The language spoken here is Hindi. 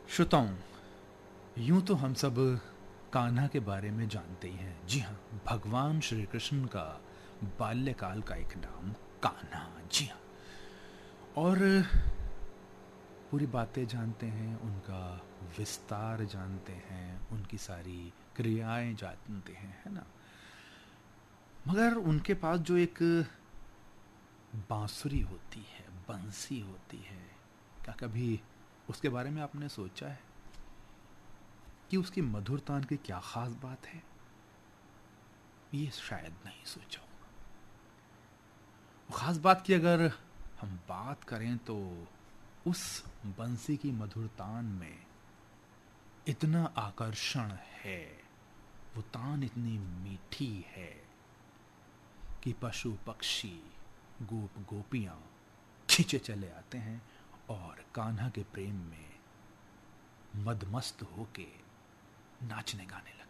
श्रोताओं, यूं तो हम सब कान्हा के बारे में जानते ही हैं। जी हाँ, भगवान श्री कृष्ण का बाल्यकाल का एक नाम कान्हा। जी हाँ, और पूरी बातें जानते हैं, उनका विस्तार जानते हैं, उनकी सारी क्रियाएं जानते हैं, है ना। मगर उनके पास जो एक बांसुरी होती है, बंसी होती है, क्या कभी उसके बारे में आपने सोचा है कि उसकी मधुर तान की क्या खास बात है? ये शायद नहीं सोचा होगा। खास बात की अगर हम बात करें तो उस बंसी की मधुर तान में इतना आकर्षण है, वो तान इतनी मीठी है कि पशु पक्षी गोप गोपियां खींचे चले आते हैं और कान्हा के प्रेम में मदमस्त होके नाचने गाने लगते हैं।